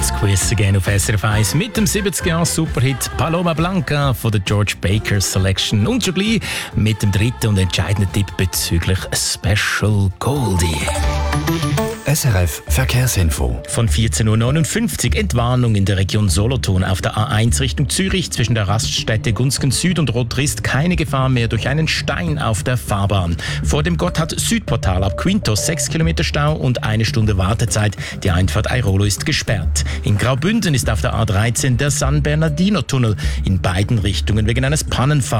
Quiz again auf SRF 1 mit dem 70er-Jahr-Superhit Paloma Blanca von der George Baker Selection und schon gleich mit dem dritten und entscheidenden Tipp bezüglich Special Goldie. SRF Verkehrsinfo. Von 14.59 Uhr Entwarnung in der Region Solothurn auf der A1 Richtung Zürich zwischen der Raststätte Gunzgen Süd und Rotrist keine Gefahr mehr durch einen Stein auf der Fahrbahn. Vor dem Gotthard-Südportal ab Quintos 6 Kilometer Stau und 1 Stunde Wartezeit. Die Einfahrt Airolo ist gesperrt. In Graubünden ist auf der A13 der San Bernardino Tunnel in beiden Richtungen wegen eines Pannenfalls